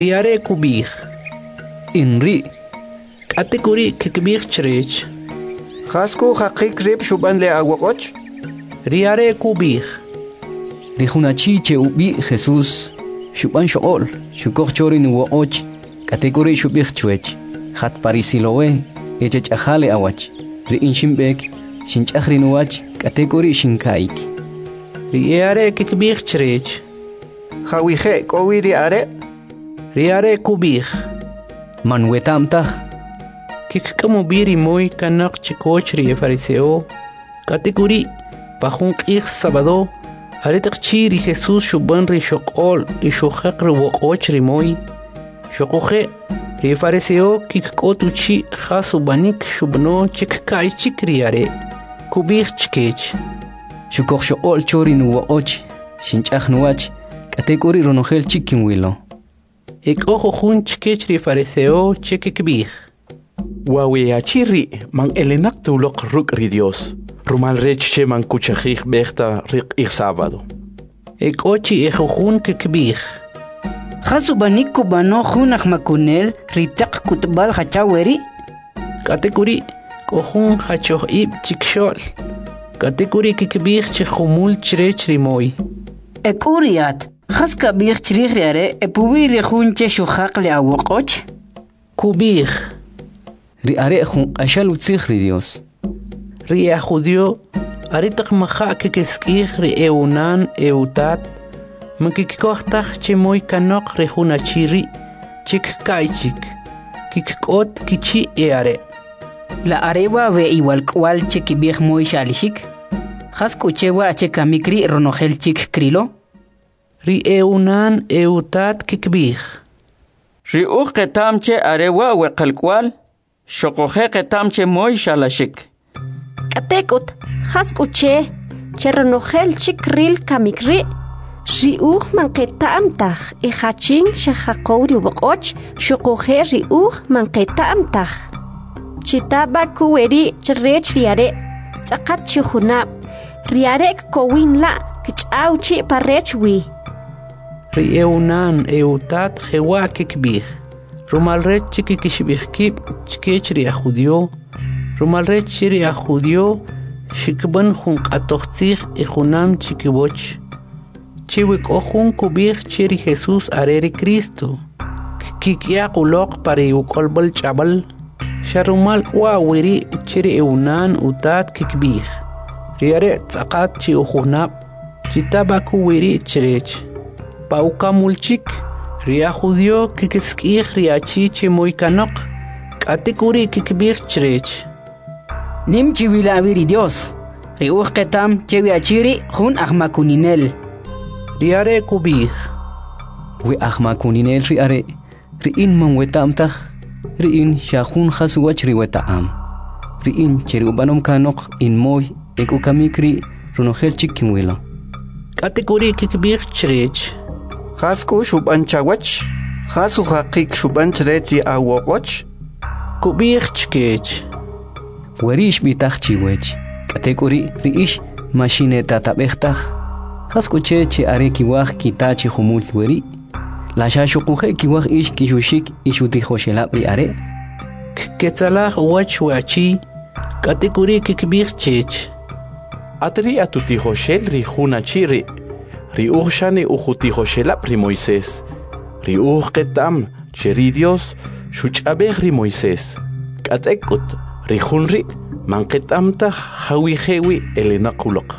Riare kubih. Inri. Katekuri kikbih chrech. Khasku haqik rib shuban le awakoch. Riare kubih. Rihunachi che ubi Jesús. Shuban shool. Shukok chorin uoch. Katekuri shubih chwech. Hat parisilowe. Echech ajale awach. Ri inshimbek. Shinchahrinuach. Katekuri shinkaik. Riare kikbih chrech. Hawije kowi riare. Riare kubih. Manwetamtah. Kikkamu biri moy kanak chikoch ri fariseo. Katekuri. Pahun qih sabado. Aritak chiri Jesús shuban ri shokol. Ishukhak ri wokoch ri moy. Shokoche. Ri fariseo kikkotu chi khasu banik shubno chikkay chikriare. Kubih chkech. Shukok shool chorin uoch. Shinchahnuach. Katekuri ronogel chikinwilo. Ik ojo jun chkech ri fariseo chikikbih. Waweachiri man elenak tulok ruk ri Dios. Rumal reche man kuchajih bechta rik ik sábado. Ik ochi ejo jun kikbih. Khasu banik kubano jun makunel ritak kutbal hachaweri. Katekuri kohun hachoh ib chikshol. Katekuri kikbih chihumul chrech ri moy. Ekuriat. Khas kabir chrich riare epuwi jun che shukhaq le awokoch. Kubih. Riare jun ashal utzich ri Dios. Ria judio aritak maha kikeskih ri eunan eutat. Makikikohtach chimoy kanok ri hunachiri. Chik kaichik. Kikot kichi eare. La arewa ve igual kwal chikibih moy shalishik. Khas kuchewa chekamikri ronogel chik krilo. Ri eunan eutat kikbih. Ri qetamche arewa weqalkwal. Shokoje qetamche moy shalashik. Katekut khaskuche cherronogel chikril kamikri. Ri man qetamtah ihachin shahaqowri woqoch shokoje ri man qetamtah. Chitaba kuweri chrech riare. Tsaqat chuhunab. Riare kowin la kichauchi parechwi. Ri eunan eutat jewa kikbih. Rumalret chikikishbihkib chkech ri judio. Rumalret chiri a judio shikban jun qatoqtzih y junam chikiboch. Chiwik ojun kubih chiri Jesús areri Cristo. Kikia qulok pari ukolbal chabal. Sharumal wa wiri chiri eunan utat kikbih. Riare tsaqat chi ujunab. Chitabaku wiri chrech. Paukamulchik. Ria judio kikeskih riachi chimoy kanok. Katekuri kikbih chrech. Nim chivilawiri Dios. Riuh ketam chewiachiri jun ahmakuninel. Riare kubih. We ahmakuninel riare. Riin man wetamtah. Riin shahun khasuwach ri wetaam. Riin cherubanom kanok in moy ekukamikri ronogel chikinwilo. Katekuri kikbih chrech. Khasku shuban chawach. Khasu haqik shuban chreti awakoch. Kubih chkech. Werish bitach chiwech. Katekuri riish machineta tabechtach. Khaskuche che are kiwaj kitachi humul weri. La shashukuje kiwaj ish kishushik ishuti hoshelab ri are. Ketzalah wach wachi. Katekuri kikbih chech. Atri atutijo shel ri hunachiri. Ri shani ujutijo shelap ri Moisés. Ri ketam cheri Dios shuchabeh ri Moisés. Katekut ri hunri manketamta hawijewi elenakulok.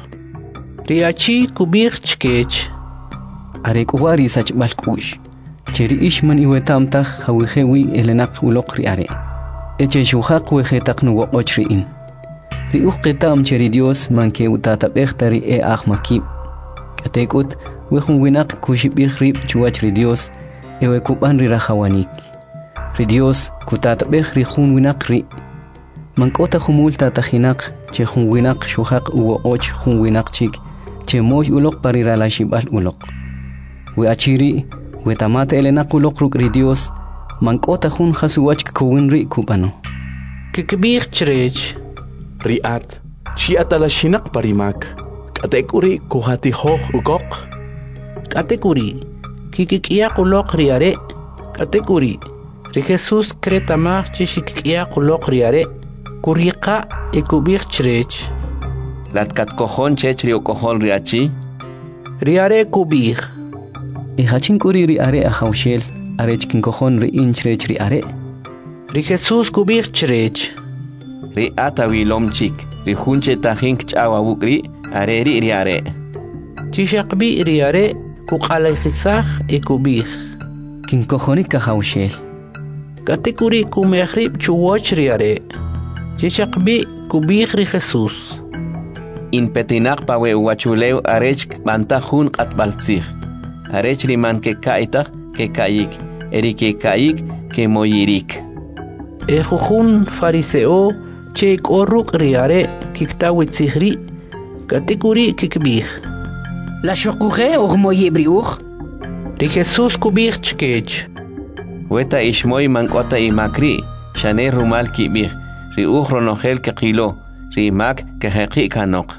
Riachi kubih chkech. Are kuwari sach balkush. Cheri ishman iwetamta hawijewi elenakulok ri are. Eche shuhaq wejetak nuwo ochriin. Ri ketam cheri Dios manke utata behtari e ahmakib. Katekut wejun winak kushibih rib chuwach ri Dios ewe kuban ri rahawanik. Ri Dios kutata beh ri jun winak ri. Mankota humul tatahinak che jun winak shuhaq uwo och jun winak chik che moy ulok parira la shibal ulok. We achiri we tamata elenak ulok ruk ri Dios mankota jun hasuwach kuwin ri kubano. Kikbih chrech. Riat chi atalashinak parimak. Katekuri kuhati hoh ukok. Katekuri kikikia kulok riare. Katekuri, ri Jesus creta mag chishikya kulok riare, kuriqa ekubich chrech. Latkat kojon chechri o kojon riachi. Riare kubich. Hachin kuri riare ahaushel, arech kin kojon ri inchrech riare. Ri Jesus kubich chrech. Ri atawilom chik, ri hunche tajink chawabukri, areri riare. Chishakbi riare, kuqalayhisach ekubich. Kin kojonik ahaushel. Katekuri kumehrib chuwoch riare. Chishakbi kubich ri Jesus. In petinak pawe uwachuleu arech bantahun atbaltzich. Arech riman ke kaitach ke kaik, eri ke kaik ke moyirik. Ejujun fariseo chek oruk riare kiktawitzihri. Katekuri kikbich. La shokuche og moyebriuch. Ri Jesus kubich chkech. Weta ishmoy mankota imakri, shane rumal kibich, ri ronohel ke qilo, ri mak ke heqi kanok.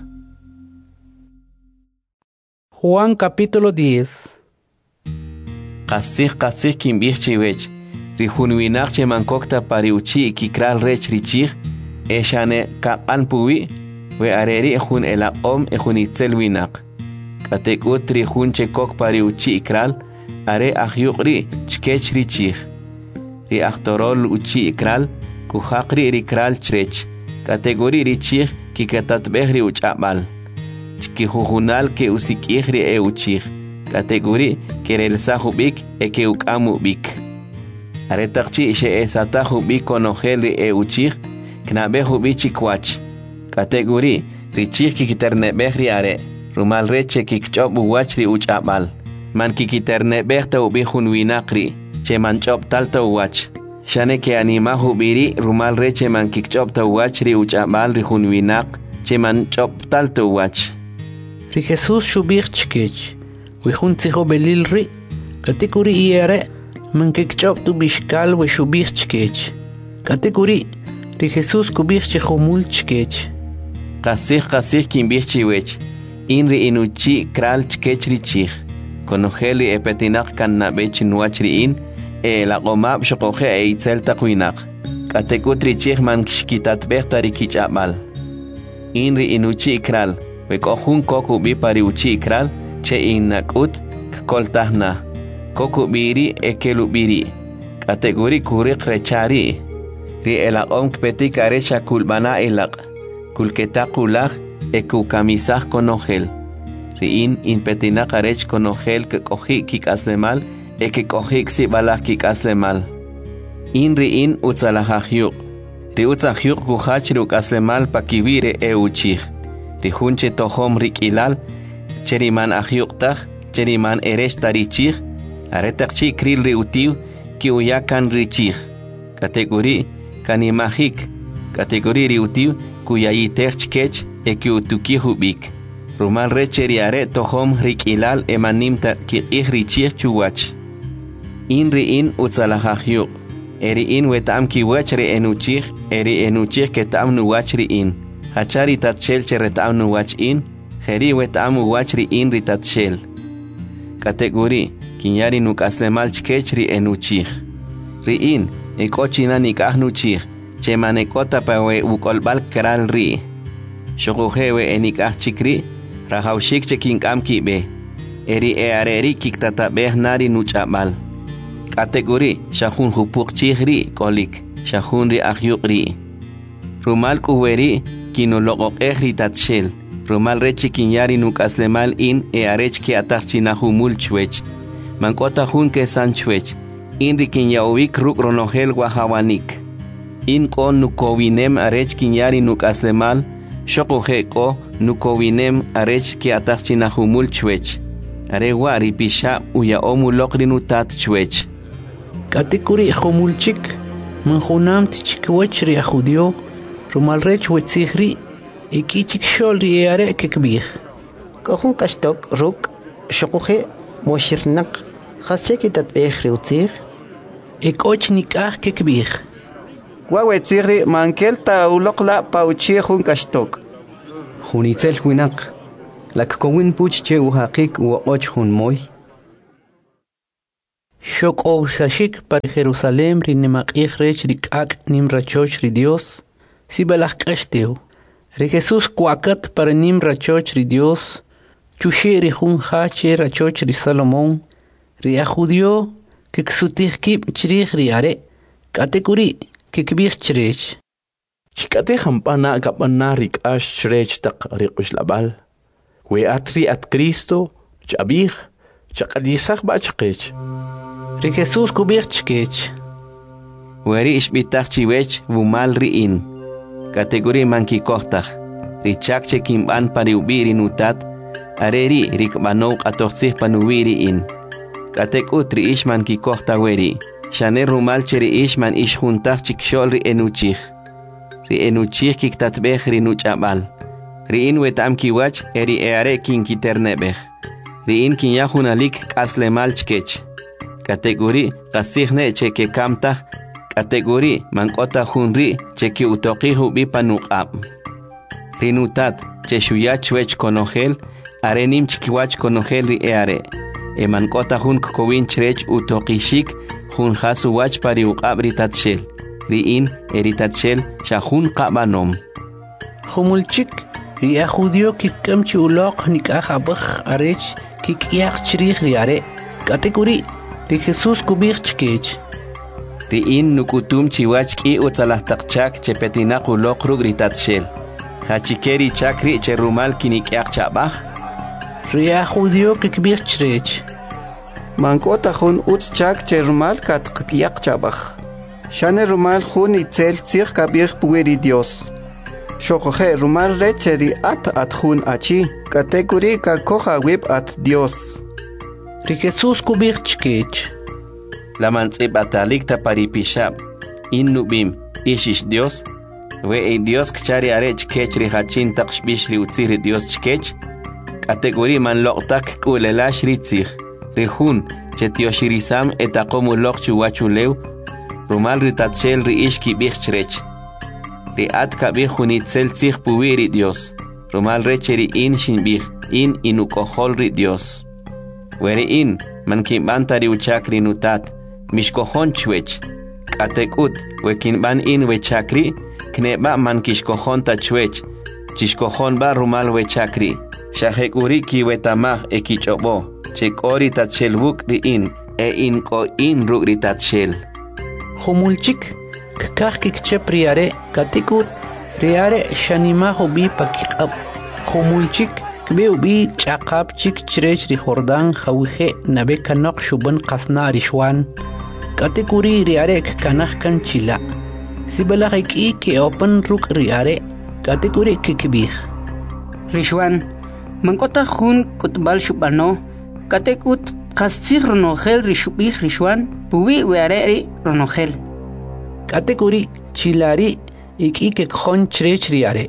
Juan capítulo 10. Qasih kimbich chiwech, ri hunwinak che mankokta pariuchi kikral rech richich, shane kapan puwi, we areri hun elaqom hunitzel winak. Katekut ri hun che kok pariuchi ikral, are ahyuqri chkech richich. Ri aktorol uchi ikral, kuhaqri rikral chrech. Kategori richich kikatatbeh ri uchabal. Chkihujunal ke usikih ri euchich. Kategori kerelsahubik eke ukamubik. Are takchi she esatahubik konogel ri euchich, knabehubik chikwach. Kategori richich kikiternebeh ri are, rumal reche kikchob uwach ri uchabal. Man kikiterne behta ubihun winakri, che man chop talta uwach. Shane ke anima hubiri rumal reche man kikchop ta uwach ri uchabal ri hun winak, che man chop talta uwach. Ri Jesus shubich chkech, wihun tziho belil ri, katekuri iere, man kikchop tu bishkal we shubich chkech. Katekuri, ri Jesus kubich chehomul chkech. Qasih kimbich chiwech, inri inuchi kral chkech ri chich. Konogeli epetinak kan nabech nuachriin, la gomab shokoje eitzel takuinak. Katekutri chich man shkitat behtari kichamal. Inri inuchi ikral, wekohun koku bi pari uchi ikral, che innakut koltahna. Koku biri ekelu biri. Kategori kurik rechari. Ri elaqom kpetik arecha kulbana elaq. Kulketakulak ekukamisah konogel. In petinak arech konogel ke kohi kik aslemal, eke kohi ksi balak kik aslemal. In utzalahahyuk. Ri utzahyuk kuhachruk aslemal pakivire euchich. Ri hunche tohom rikilal, cheriman ahyuk tach, cheriman erech tarichich, aretak chi kril ri utiv, ki uyakan richich. Kategori kanimahik. Kategori ri utiv, kuyayitech chkech, eke utukihubik. Rumal recheriare tohom rikilal emanimta ki ihrichich chuwach. Inri utzalahahyuk. Eri wetam ki wachri enuchich, eri enuchich ketam nuwachri in. Hachari tatshel cheretam nuwach in, heri wetam wachri in ritatshel. Kategori, kinyari nukaslemal chkechri enuchich. Ri ekochina nikah nuchich, chemanekota pawe ukolbal kral ri. Shokuhewe enikah chikri, rahaushik chekinkam kibe. Eri areri kiktatabeh nari nuchabal. Kategori shahun hupuk chihri kolik, shahun ri ahyukri. Rumal kuweri kinologok ehri tatshel. Rumal rechi kinyari nukaslemal in arech ki atachchinahumul chwech. Mankota hun ke san chwech. Inri kinyawik ruk ronohel wahawanik. In kon nukowinem arech kinyari nukaslemal. Shokuheko nukowinem arech ki atachchinahumul chwech. Arewa ripisha uya omulokri nutat chwech. Katekuri homulchik, manjunam tichikwechri a judio, rumalrech wetzihri, ikichik sholri are kekbih. Kohun kastok ruk, shokuhe, moshirnak, hascheki tatbehri utzih. Ekochnik ah kekbih. Wawetzihri mankelta ulokla pauchihun kastok. Hunitzel winak, lak kowin puch che uhakik uoch hun moy. Shok'owsashik para Jerusalem ri nemaq'ij rech ri k'ak' nim rachoch ri Dios. Si balaj k'axtew. Ri Jesús kuakat para nim rachoch ri Dios. Chuxe ri jun hache rachoch ri Salomón. Ri a judío que ksutij kib chrij ri are. Katekuri que kbij chrech. Chikate hampana kapana rikash chrech tak riqush labal. We atri at Cristo chabij chaqadisach ba chqech. Ri Jesús kubij chkech. Weri ishbitach chiwech vumal riin. Kategori manki kohtach. Richak chekimban pariubiri nutat. Areri rikbano atoxih panuwiri in. Katek utri ishman ki kohta weri. Shane rumal cheri ishman ish juntach chikshol ri enuchich. Ri enuchich kiktatbech ri nuchabal. Ri in wetam kiwach eri eare kin kiternebech. Ri in kin yahunalik kaslemal chkech. Kategori kasihne cheke kamtach. Kategori mankota hunri cheki utoqihu bipanuqab. Ri nutat cheshuyach wech konogel. Arenim chikiwach konogel ri eare. Emankota hun kokowin chrech utoqishik. Hun hasu wach pari uqab ritatshel. Riin eritatshel shahun qabanom. Humulchik ri a judío kikkamchi uloq nikajabaj arech kikyaq chrij ri are. Kategori ri Jesús kubij chkech. Riin nukutum chiwach ki utzalahtaqchak chepetinaq uloq rug ritatshel. Hachikeri chakri cherumal kinikyaq chabaj. Ri a judío kikbij chrech. Mankota jun utchak che rumal katqyak chabaj. Shane rumal jun itzel tzir kabir pueri Dios. Shokoje rumal recheri at jun achi. Kategori kakoja wib at Dios. Ri Jesús kubij chkech. La mantzib atalikta paripishab. In nubim ishish Dios. We Dios kchari arech kech ri hachin taqshbish ri utzir Dios chkech. Kategori man loqtak kulelash ritzir. Rihun chetioshirisam etakomu loq chuwachulew. Rumal ritatshel ri ishki bich chrech. Ri atka bijun itzel tzich puwiri Dios. Rumal recheri in shinbij. In inukohol ri Dios. Weri in man kimbanta ri uchakri nutat. Mishkohon chwech. Katekut wekinban in wechakri. Kneba man kishkohon ta chwech. Chishkohon ba rumal wechakri. Shahekuri ki wetamah ekichobo. Chekori tatshel buk riin. In ko in rug ritatshel. Humulchik kkaj kikchep ri are. Katekut ri are shanimajo bi pakikab. Humulchik kbeu bi chaqab chik chrech ri Jordan jawije nabe kanok shuban qasna rishwan. Kategori ri are kanaj kan chila. Sibalaj iki ke open ruk ri are. Kategori kikbij. Rishwan mankota jun kutbal shubano. Katekut qastzig ronogel rishubij rishwan. Puwi weare ronogel. Kategori chilari iki ke khon chrech ri are.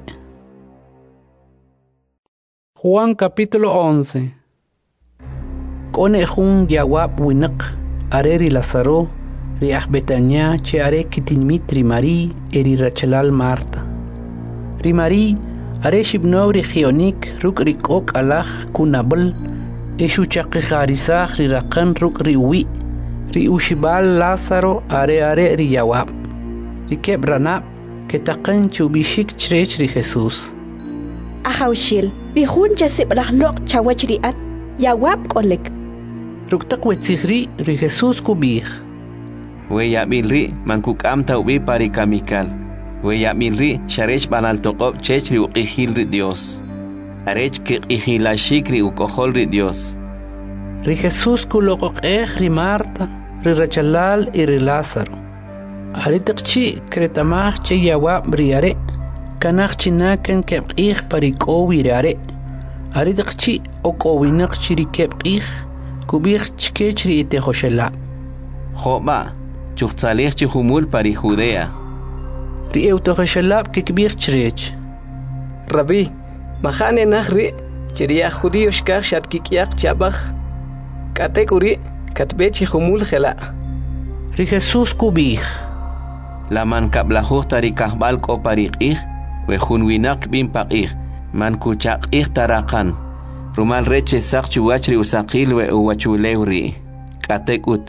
Juan capítulo 11. Kone jun yawab winak areri Lazaro riach Betania che are kitinmit ri Mari eri Rachelal Marta. Ri Mari are shibno ri Khionik ruk ri kok alach kunabel eshu chaqigharisach ri raqan ruk ri wi ri ushibal Lazaro are ri yawab. Ri kebrana que taqan chubishik chrech ri Jesús. Ahawshil bihun jasib lahnok chawachriat yawab kolek. Ruktak wetzihri ri Jesús kubij. We yabilri mankukam taubi parikamikal. We yabilri sharech banal toqob chechri uqihil Dios. Arech kiqihilashik ri ukohol ri Dios. Ri Jesús kuloqoqej ri Marta, ri Rachelal y ri Lázaro. Aritakchi kretamach che yawab ri are. Kanach chinakan kebqih parikowi ri are. Aritakchi okowinak chiri kebqih. Kubij chkech ri itejoshela. Joba, chuchtzalech chihumul pari Judea. Ri eutojoshelab kikbij chrech. Rabbi, mahane nahri, chiria judío shkach shatkikyak chabach. Katekuri, katbe chihumul jela. Ri Jesús kubij. La man kablajuh tari kahbal ko pariqih, wejun winak bin paqih, man kuchaqih tarakan. Rumal reche sak chuwachri usaqil we uwachulewri. Katekut,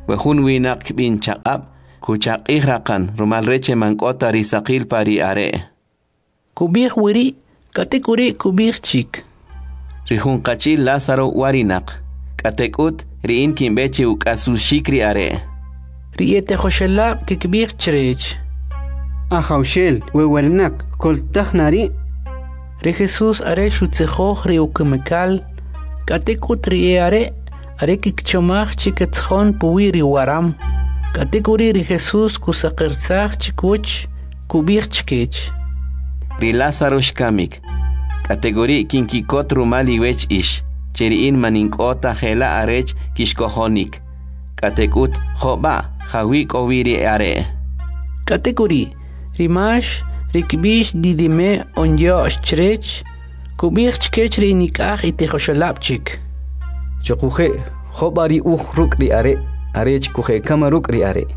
wejun winak bin chaqab kuchaqih raqan rumal reche mankota risaqil pari are. Kubih wiri katekuri kubih chik. Rihun qachil Lázaro warinak. Katekut riin kimbeche ukasushikri are. Riete khoshelab kikbih chrech. Ahaushel wewernak koltah nari. Ri Jesús are shutzekhoch ri ukmekal. Katekut ri are kikchomach chiketchon puwiri waram. Katekuri ri Jesús kusaqerzach chikuch kubih chkech. Ri Lázaro shkamik. Kategori kinkikot rumali wech ish. Cheriin maninkota hela arech kishkohonik. Katekut hoba hawik oviri are. Kategori rimash rikbish didime onyo chrech kubich chkech ri nikah itehoshalapchik. Chokuhe hobari ruk ri are arech kuhe kamaruk ri are.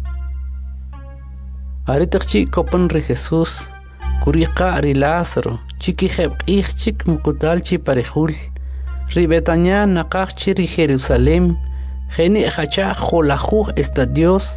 Are takchi kopan ri Jesús kuriqa ri Lázaro chiki hebqih chik mukutalchi parejul. Ri Betania naqaqchi ri Jerusalem geni hacha kholajuj estadios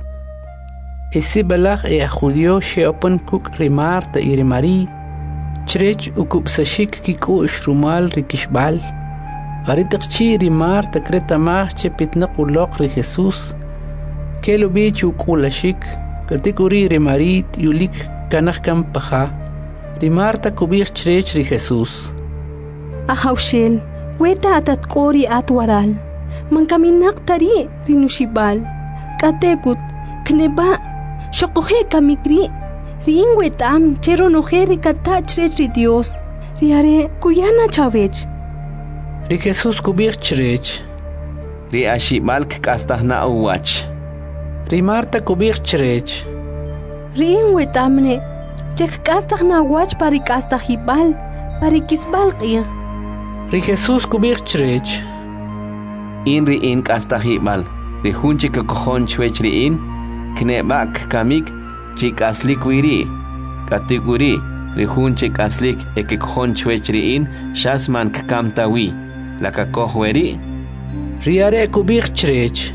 isi balaj judío sheopan kuk ri Marta y ri Mari chrech ukupsashik kiku shrumal ri kishbal aritakchi ri Marta kreta mach pitnaq uloq ri Jesús kelo bich ukulashik katikuri ri Mari yulik kanaj kam paja ri Marta kubich chrech ri Jesús Ahaushel weta atatkori atwaral mankaminak tari rinushibal katekut kneba shokohe kamikri rin wetam chero nojeri kata chrech Dios riare kuyana chavech ri Jesús kubich chrech ri ashimalk kastahna uwach ri Marta kubich chrech rin wetamne chek kastahna wach pari kastahibal pari kisbal qir ri Jesús kubich chrech Inri in kastahibal ri hunchik kohon chwech ri in knebak kamik chik aslik wiri katiguri ri hunchik aslik ekehon chwech ri in shasman kamtawi laka kohweri riare kubich chrech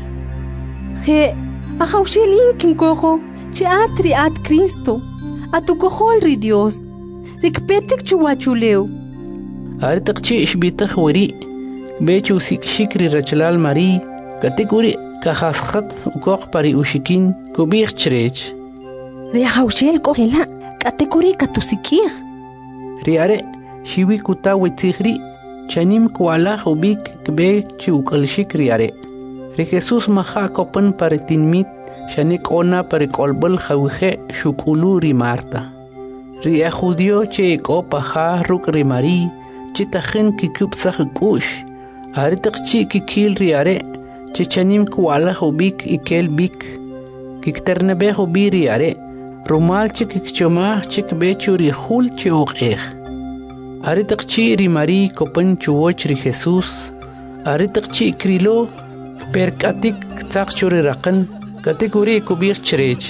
he ahaushilin kinkojo chatri at Cristo atukohol ri Dios rikpetek chuwachuleu Artakchi ishbitah wari bechu shikri rachlal Mari katikuri kahasqat ukoq pari ushikin kubich chrech Riahaushel kohela katikuri katusikir Riare shiwi kutawi tigri chanim kuala ubik kbe chiukalshik riare Ri Jesús maha kopan pari tinmit shanik ona pari kolbal khawje shukulu ri Marta Ria judío che kopaha ruk ri Mari Chitajen kikup kush aritakchi kikil riare chichanim kuala hubik ikel bik kikternebe hubi riare rumal chikchoma chikbechuri hul chioqeh aritakchi ri Mari kopan chuoch ri Jesús aritakchi krilo perkatik tsaqchuri raqan kategori kubich chrech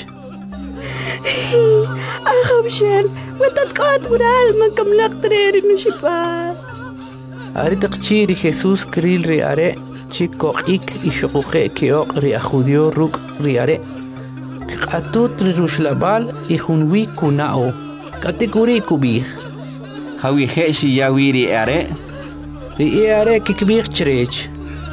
Ahaushel wetat qat ural mankamlaq treri nushipal Aritakchi ri Jesús kril ri are chikoqik ishuqe keoq ri judío ruk ri are qatut ri rushlabal ihunwi kunao kategori kubih hawi heshi yawiri are ri are kikbih chrech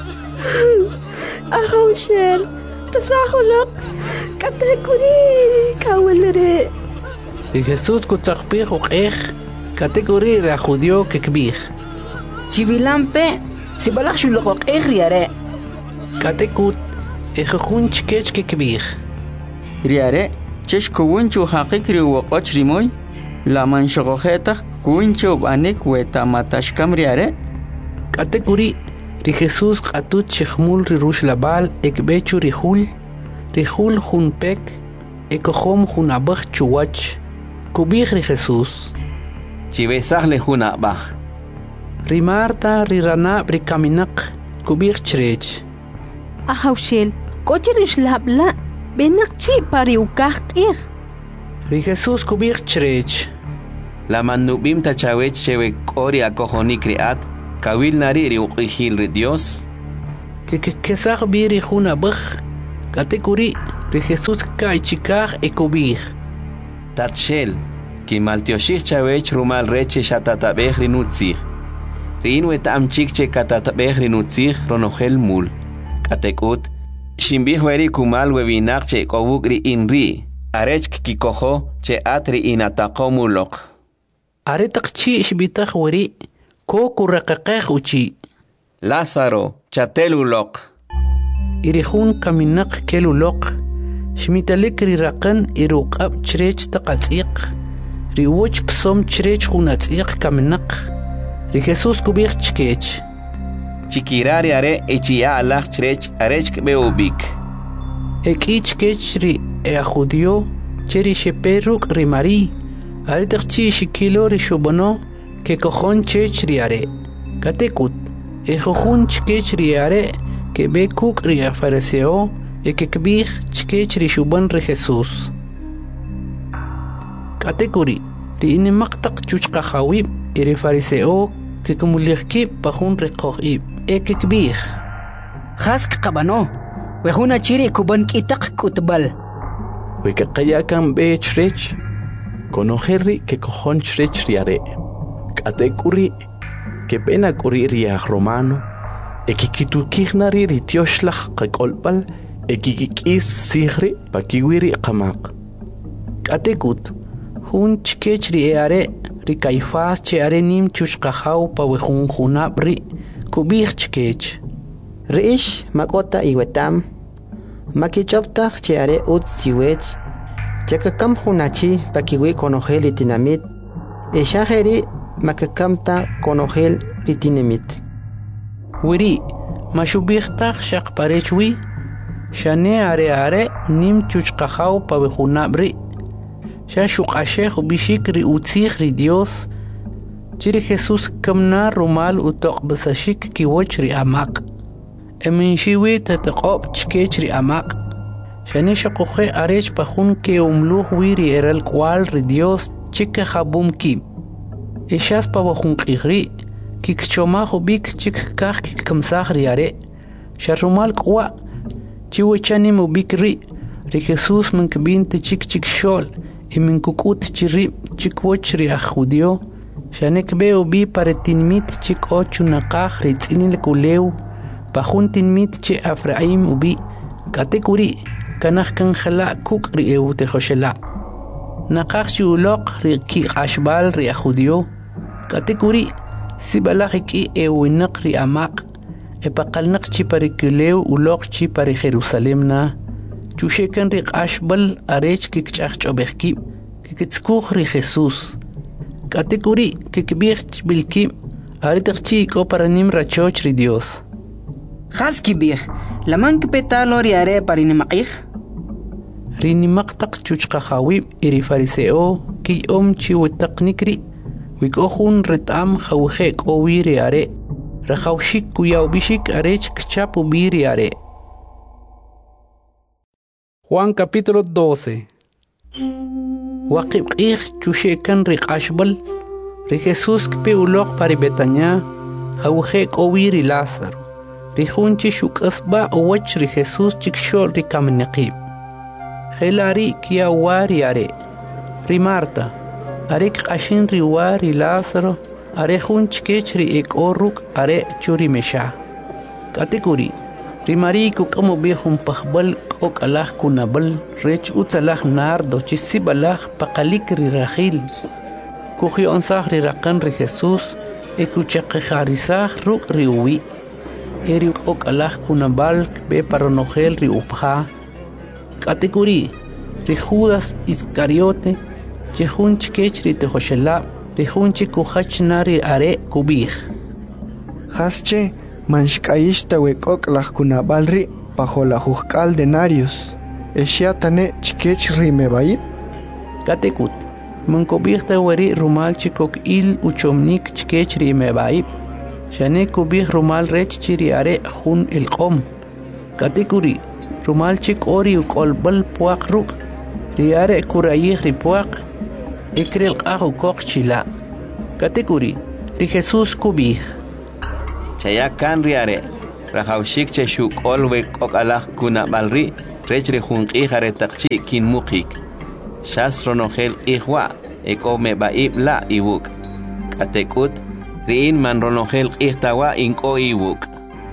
Ahaushel tasahulaq kategori kawalre ri Jesús kutzaqbih uqeh kategori ri judío kikbih Chivilampe si balak shulok riare katekut ejejun chkech kikbih riare chesh kuwunchu haqik ri waqoch rimoy la manshogojeta kuwunchu banik weta matashkam riare katekuri ri Jesús qatut chkhmul ri rushlabal ekbechu ri hul junpek ekohom junabach chuwach kubih ri Jesús chibesaj le junabach ri Marta ri ranab ri kaminak kubich chrech Ahaushel kochi rishlabla benakchi pari ukaqt'ir ri Jesús kubich chrech la manubim tachawech chewe kori akohonik riat kawil nari ri uqihil ri Dios kesaq bi ri junabach Katekuri ri Jesús kai chikaj ekubij. Tatshel, ki maltioshich chawech rumal reche shatatabej rinutzig. Rin wetam chikche katatabej rinutzig ronogel mul. Katekut, shimbij weri kumal webinak che kobukri inri. Arech kikojo che atri inatako mulok. Aretak chi ishbitaj weri, ko kurakakaj uchi. Lázaro, chatelulok. Irihun kaminak kelulok. Shmitalik riraqan iruqab chrech taqatsiq. Riwoch psom chrech hunatsiq kaminak. Ri Jesús kubij chkech. Chikirari are echia alach chrech arech beubik. Eki chkech ri judio cheri sheperuk ri Mari. Aretak chi shikilo ri shubono ke kojon chech ri are. Katekut. Ejojun chkech ri are que be kuk ri fariseo e que kbij chkech ri shuban ri Jesús. Katekuri ri inimaqtaq chuchqajawib e ri fariseo que kumulihki pajun ri qoqib e que kbij. Khask qabano wejuna chiri kuban kitaq kutbal. Weke qayakan be chrech konojerri que cojon chrech riare. Katekuri que pena kuri riaj romano ekikitukijnari ritioslaj qakolpal ekikikis sigri pakiwiri qamaq. Katekut jun chkech ri are ri Caifás che are nim chushqajaw pa wejun junab ri kubij chkech. Riish makota iwetam makichoptaj che are ut siwech chakakam junachi pakiwi konojel itinamit eshajeri makakamta konojel ritinimit. Wiri mashubijtaj shaqparechwi shane are nim chuchqajaw pa wejunab ri shashuqashej bishik ri utzij ri Dios chiri Jesús kamna rumal utoq basashik kiwoch ri amaq eminxiwi tataqob chkech ri amaq shane shaqoje arech pajun ke umluj wi ri eral kwal ri Dios chike jabum ki eshas pa wajun qigri kikchomaj ubik chik kaj kikkamsaj ri are sharumal kwa chiwechanim ubik ri Jesús minkbinte chik shol y minkukut chiri chikwoch ri judio shanek be ubi paretinmit chik ochu naqaj ri tzinil kulew pajun tinmit che Efraim ubi katekuri kanaj kanjala kuk ri eute joshela naqaj chiuloq ri kiqashbal ri judio katekuri sibalajiki ewinaq ri amaq epaqalnaq chi parikulew uloq chi pari Jerusalem na chushekan ri qashbal arech kikch'ajch'obejki kikitskuj ri Jesús katekuri kikbij bilki aritaq chi iko paranim rachoch ri Dios. Khaski bih laman kpetalo ri are parinimaqij ri nimaqtaq chuchqajawib iri fariseo ki chi witaqnikri wikohun ritam jawje qowi ri are rajawshik kuyaw bishik arech kchapu biri are. Juan capítulo 12. Waqib qih chushekan ri qashbal ri Jesús kpe uloq pari Betania jawje qowi ri Lázaro ri junchi shukasba owach ri Jesús chikshol ri kamniqib khelari kia wari are ri Marta are qashin ri wari Lázaro are junch kech ri ekoruk are churi mesha katekuri ri Mari kukamo bihum pahbal kok alah kunabal rech utsalah nardo chisibalah paqalik ri Rahil kuhi onsah ri raqan ri Jesús ekuchaqejarisah ruk ri uwi eri kok alah kunabal be paronogel ri upha katekuri ri Judas Iscariote che junch kech ri tejoshela ri junchi kuhach nari are kubij Hasche manshkaishta wekok lajkunabalri bajo la juzgal denarios eshiatane chikech rimebai katekut mankobijta weri rumal chikok il uchomnik chikech rimebai shane kubij rumal rech chiri are jun el qom katekuri rumal chik ori ukolbal puaq ruk riare kurayih ri puaq ikril qahu kok chila katekuri ri Jesús kubij chayakan riare rajawshik che shukol we kokalah kuna balri rechre jun qijare taqchi kin muqik shas ronogel qijwa ekome baib la iwuk katekut riin man ronogel qijtawa inko iwuk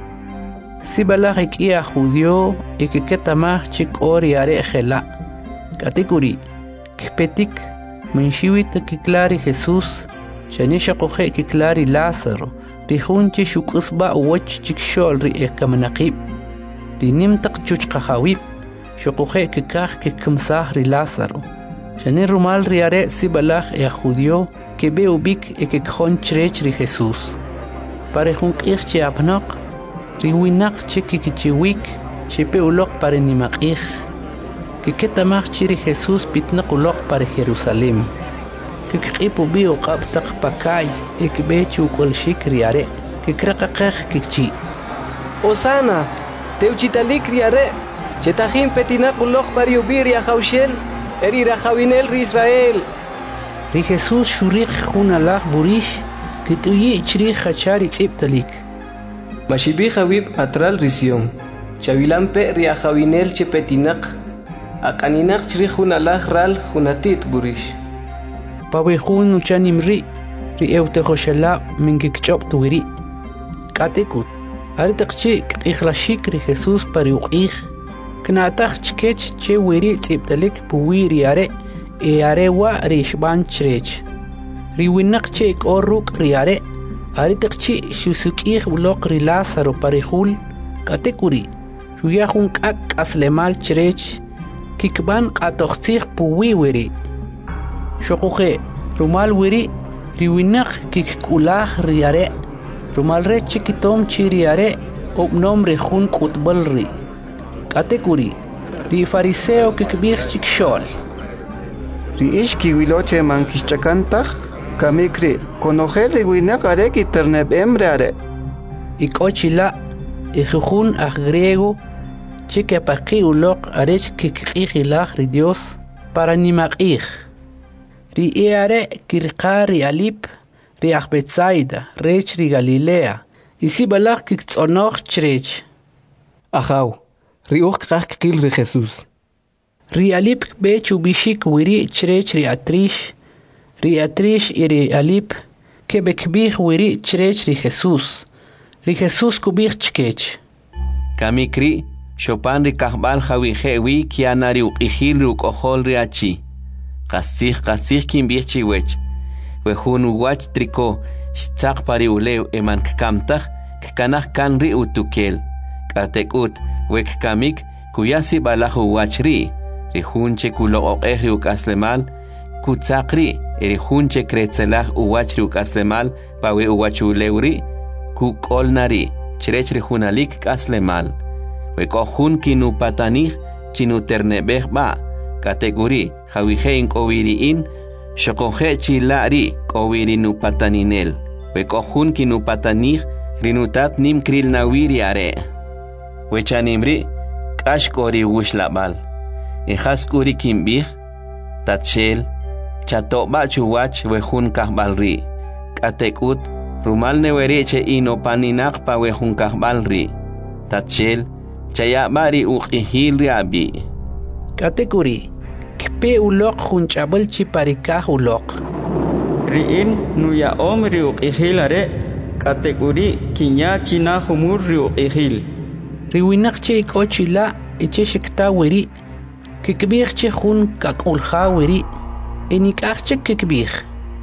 Sibalak ikia judio ikiketamah chik ori are jela katekuri kpetik Menshivit kiklari Jesús, shanisha coge kiklari Lázaro, rihunche shukusba uwach chikshol ri ekamanakib, rinimtak chuch kahawib, shokoge kikah kikumsah ri Lázaro, shani rumal riare sibalach judio, que be ubik ekekjon chrech ri Jesús. Parejun kirche apnok, riwinak chekikichiwik, shepe ulok pare nimakih. Que ketamach chiri Jesús pitnak ulok para Jerusalén. Que kipu bio qabtak pakay ekbechu kol shikriare. Que krakakh kikchi. Osana, teuchitalik riare. Chetahim petinak ulok para yubir ya khawshel. Eri rahawinel ri Israel. Ri Jesús shurik hunalach burish. Que tuyi chiri khachari tsiptalik. Mashibi khawib atral risión. Chavilampe ri ahawinel chepetinak. Akaninak chri junalaj ral junatit burish. Pawejun uchanimri, ri eutejoshala mingikchop tuiri. Katekut, aritakchi ikhlashik ri Jesús pariuqih. Knaatach chkech che wiri tsiptalik puwiri are, e arewa rishban chrech. Ri winak che orruk ri are, aritakchi shusukih ulok ri Lázaro parihul, katekuri, shuyahun kak aslemal chrech. Kikban qatoxtix puwi wiri shoqoxe rumal wiri riwinak kikkulaj riare rumal re chikitom chiriare obnom rejun qutbalri katekuri ri fariseo kikbix chikshol ri ishki wiloche mankishchakantaj kamikri konojel riwinak are kiterneb emreare ikochila ijujun aj griego Chique paqui ulok arech kikijilaj ri Dios para nimaqij. Ri eare kirqari alip ri Betsaida, rech ri Galilea. Isi balak kiktzonoj chrech. Ajaw, ri uqqaj kil ri Jesús. Ri alip bechu bishik wiri chrech ri atrish. Ri atrish iri alip ke bekbij wiri chrech ri Jesús. Ri Jesús kubij chkech. Kamikri Chopin ri kahbal jawijewi kianari uqihil ri uqohol ri achi. Qasih kimbiechi wech. Wejun uwach triko shtzaq pari ulew eman kkamtaj kkanaj kan ri utukel. Katekut wek kamik kuyasi balaj uwach ri. Ri junche kuloqoqej ri ukaslemal kutzaq ri. Ri junche kretzelaj uwach ri ukaslemal pawe uwach ulew ri. Kukolnari chrech ri junalik kaslemal. Wekojun kinu patanij chinu ternebej ba kategori jawijein kowiriin shokoje chilari kowiri nu pataninel wekojun kinu patanij rinutat nim kril nawiri are wechanimri kashkori wushlabal ejaskuri kimbij tatshel chatoba chuwach wejun kahbalri katekut rumal newereche inopaninak pa wejun kahbalri tatshel Chaya bari uqihil riabi. Katekuri, kpe ulok junchabal chiparikah ulok. Riin nuya om ri uqihil are, katekuri kinya china humur ri uqihil. Riwinak che ikochila eche shekta wiri, kikbih che jun kakulha wiri, enikah che kikbih.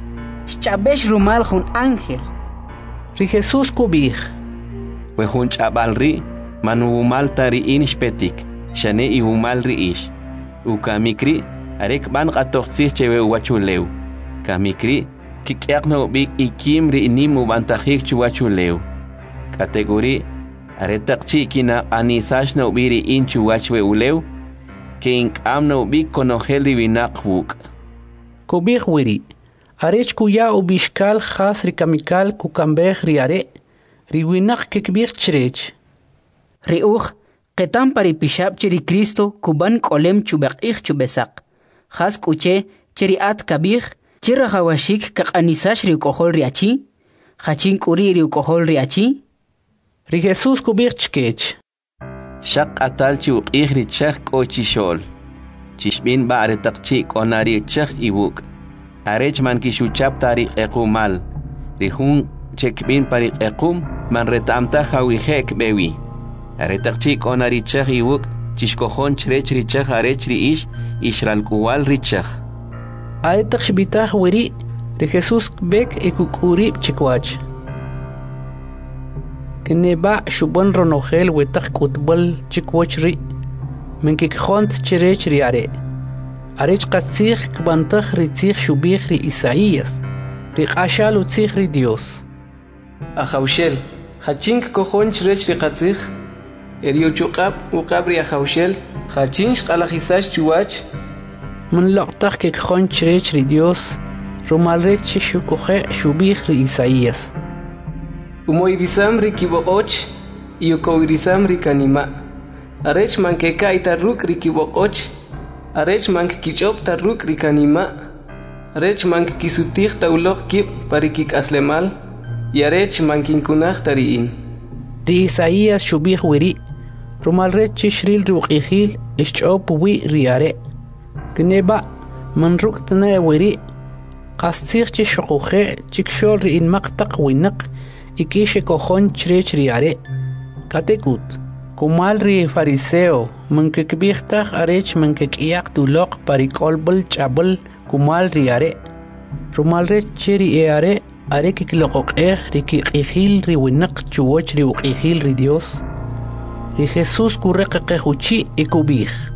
Chabesh rumal jun ángel. Ri Jesús kubih. Wejun chabal ri. Manu maltari inishpetik, shane i humal riish. Ukamikri, arek ban qatoxsih chewe wachulew. Kamikri, kikyaqno bik ikim ri nimu bantajik chuwachulew. Kategori, aretaqchi kina anisash no biri inchu wachwe ulew, ke inkamno bik konojel divinaqwuk. Kubih wiri, arech kuya ubishkal khas rikamikal kukambeh riare, riwinak kikbih chrech. Riuj, ketam pari pishab chiri Cristo kuban kolem chubaqih chubesak. Khas kuche chiri at kabih, chira hawashik kak anisash ri ukohol riachi, hachin kuri ri ukohol riachi. Ri Jesús kubih chkech. Shaq atalchi uqihri chak ochi shol. Chishbin ba aretakchi konari chak ibuk. Arech man kishuchap tarik ekumal. Rihun chekbin parik ekum man retamta hawihek bewi. Aretakchi konari chak ibuk. Chishkohon chrech richak arech riish ishralkuwal richak. Aretak shbitah wiri de Jesús bek ekukuri chikwach. Keneba shubon ronogel wetak kutbal chikwachri. Menkikkhont chrech riare. Arech qatzikh kbantah ritzikh shubikh ri Isaías. Ri qashal utzikh ri Dios. Ahaushel, hachink kohon chrech ri qatzikh. Eriochuqab uqabri ahaushel, hachinch qalajisash chuwach. من لقطة كخون شريش ريديوس رومالريتش شوكوخي شوبيخ رئيسايس Umoirisam riki boqoch y ukoirisam rikanima. Arech man que kai tarruk riki boqoch. Arech man que kichop tarruk rikanima. Arech man que kisutih taulok kip parikik aslemal. Y arech man kinkunach tariin. رئيسايس شوبيخ وري رومالريتش شريل روقيخيل اشتعوب وي رياري كنبا من ركتنا وري قاستيخ شقوخي تشكشول رئين مقتق وينق إكيش كوخون تشريش رياري كاتيكوت كمال ري فاريسيو من كبيختخ أريش من كياق دولوق باريكول بل چابل كمال رياري رومال ري تشري إياري أري كيلوقوق ريكي قيخيل ري وينق چووش ري وقيخيل ري ديوس ري خيسوس كورق قيخوشي إكوبيخ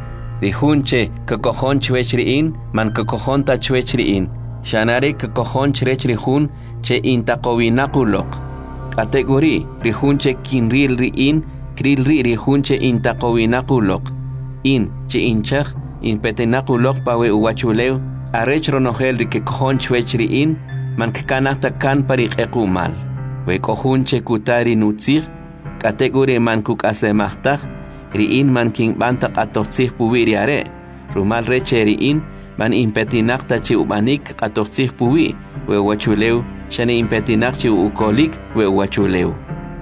Rihunche kakohon chwechriin man kakohon ta chwechriin shanare kakohon chrechrijun che intaqowinaquloq kategori rihunche kinril riin krilri rihunche intaqowinaquloq in che inchaj in petenaquloq pawe uwachuleu arech ronogel rikekohon chwechriin man kanata kan pariqequmal we kohunche kutari nutzig kategori man kukaslemajtaj riin man king bantak atortzih puwi are rumal reche riin man impetinak ta chi ubanik atortzih puwi we wachuleu shane impetinak chi ukolik we wachuleu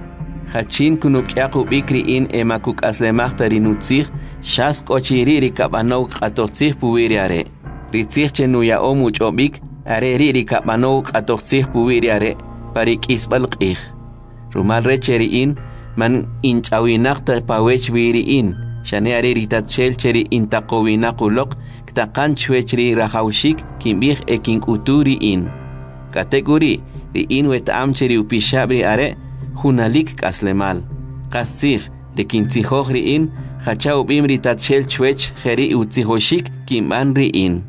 hachin kunuk yaqu bikriin emakuk aslemah tarinutzih shas kochiri rikabanok atortzih puwi are ritzih chenuya omuch obik are rikabanok atortzih puwi are parik isbalqih rumal reche riin man inchawinaqta pawech wiriin shane are ritatchel cheri intaqowinaquloq ktaqan chwechri rahawshik kimbih ekinkuturi in kategori riin wetam cheri upishabri are hunalik kaslemal qasih dekintzihoj riin hachau bim ritatchel chwech kheri utzihoshik kimban riin.